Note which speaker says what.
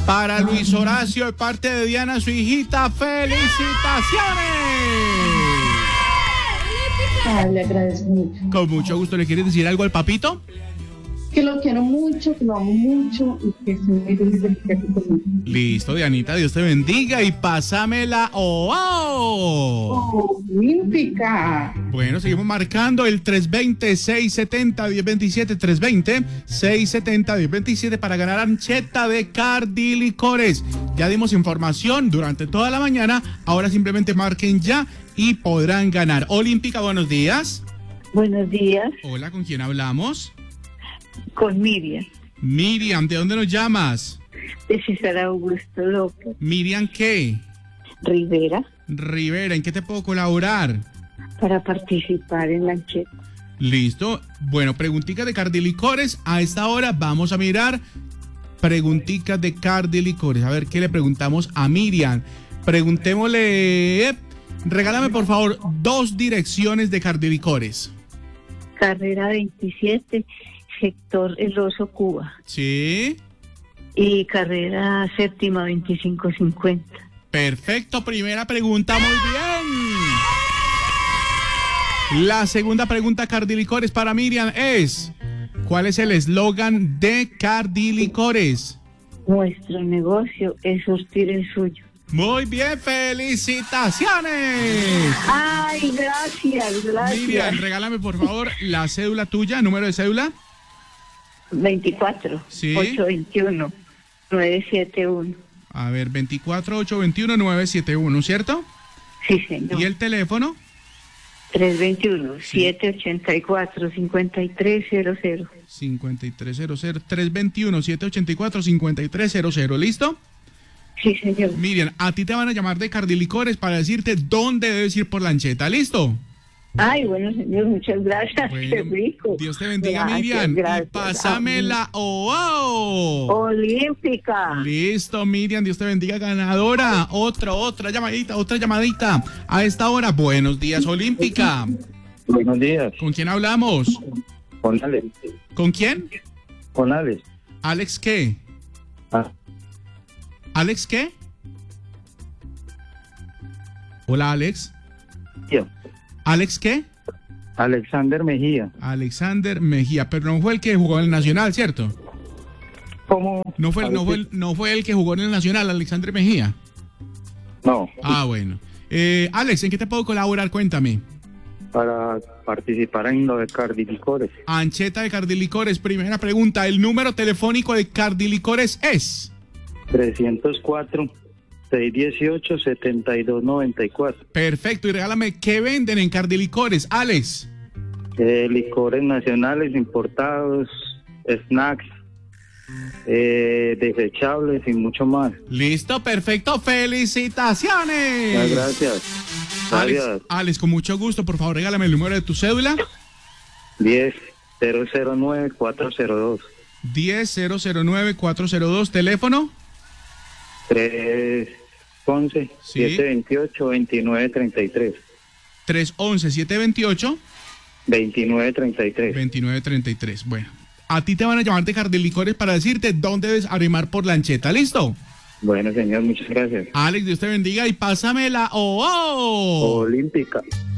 Speaker 1: Para Luis Horacio, de parte de Diana, su hijita. ¡Felicitaciones!
Speaker 2: Le agradezco mucho.
Speaker 1: Con mucho gusto. ¿Le quieres decir algo al papito?
Speaker 2: Que lo quiero mucho, que lo amo mucho y que estoy muy feliz de que esté aquí conmigo.
Speaker 1: Listo, Dianita, Dios te bendiga y pásamela.
Speaker 2: Olímpica.
Speaker 1: Bueno, seguimos marcando el 320-670-1027, 320-670-1027 para ganar ancheta de Cardi Licores. Ya dimos información durante toda la mañana, ahora simplemente marquen ya y podrán ganar. Olímpica, buenos días.
Speaker 3: Buenos días,
Speaker 1: Hola, ¿con quién hablamos?
Speaker 3: con Miriam,
Speaker 1: Miriam, ¿de dónde nos llamas?
Speaker 3: de César Augusto López
Speaker 1: Miriam, ¿qué?
Speaker 3: Rivera,
Speaker 1: Rivera, ¿en qué te puedo colaborar?
Speaker 3: para participar en la ancheta.
Speaker 1: Listo. Bueno, preguntica de Cardi Licores. A esta hora vamos a mirar preguntitas de Cardi Licores. A ver qué le preguntamos a Miriam. Preguntémosle. Regálame, por favor, 2 direcciones de Cardi Licores.
Speaker 3: Carrera 27, sector El Oso, Cuba.
Speaker 1: Sí.
Speaker 3: Y carrera séptima 2550.
Speaker 1: Perfecto. Primera pregunta. Muy bien. La segunda pregunta, Cardi Licores, para Miriam es: ¿cuál es el eslogan de Cardi Licores?
Speaker 3: Nuestro negocio es surtir el suyo.
Speaker 1: Muy bien, felicitaciones.
Speaker 3: Ay, gracias.
Speaker 1: Miriam, regálame por favor la cédula tuya, número de cédula.
Speaker 3: 24,
Speaker 1: Sí.
Speaker 3: 821, 971.
Speaker 1: A ver, 24-821-971, ¿cierto?
Speaker 3: Sí, señor.
Speaker 1: ¿Y el teléfono?
Speaker 3: 321-784-5300.
Speaker 1: 5300, 321-784-5300, ¿listo?
Speaker 3: Sí, señor.
Speaker 1: Miriam, a ti te van a llamar de Cardi Licores para decirte dónde debes ir por la ancheta, ¿listo?
Speaker 3: Ay, bueno, señor, muchas gracias.
Speaker 1: Bueno,
Speaker 3: Qué rico.
Speaker 1: Dios te bendiga,
Speaker 3: Gracias,
Speaker 1: Miriam.
Speaker 3: gracias.
Speaker 1: Y pásamela.
Speaker 3: Olímpica.
Speaker 1: Listo, Miriam, Dios te bendiga, ganadora. Otra llamadita. A esta hora, buenos días, Olímpica.
Speaker 4: Buenos días.
Speaker 1: ¿Con quién hablamos?
Speaker 4: Con Alex.
Speaker 1: ¿Con quién?
Speaker 4: Con Alex.
Speaker 1: ¿Alex qué?
Speaker 4: Ah,
Speaker 1: ¿Alex qué? Hola, Alex.
Speaker 4: yo.
Speaker 1: ¿Alex qué?
Speaker 4: Alexander Mejía.
Speaker 1: Alexander Mejía, pero no fue el que jugó en el Nacional, ¿cierto?
Speaker 4: ¿Cómo?
Speaker 1: No fue el que jugó en el Nacional, Alexander Mejía.
Speaker 4: No,
Speaker 1: Ah, bueno. Alex, ¿en qué te puedo colaborar? Cuéntame.
Speaker 4: para participar en lo de Cardi Licores.
Speaker 1: Ancheta de Cardi Licores, primera pregunta. ¿El número telefónico de Cardi Licores es?
Speaker 4: 304-618-7294.
Speaker 1: Perfecto, y regálame, ¿qué venden en Cardi Licores, Alex?
Speaker 4: Licores nacionales importados, snacks, desechables y mucho más.
Speaker 1: Listo, perfecto, felicitaciones.
Speaker 4: Muchas gracias. Gracias.
Speaker 1: Alex, con mucho gusto, por favor, regálame el número de tu cédula.
Speaker 4: 10-009-402.
Speaker 1: 10-009-402, teléfono.
Speaker 4: 311-728-2933.
Speaker 1: 311-728.
Speaker 4: 2933.
Speaker 1: 2933. Bueno, a ti te van a llamar de Cardi Licores para decirte dónde debes arrimar por la ancheta. ¿Listo?
Speaker 4: Bueno, señor, muchas gracias.
Speaker 1: Alex, Dios te bendiga y pásamela. ¡Oh!
Speaker 4: Olímpica.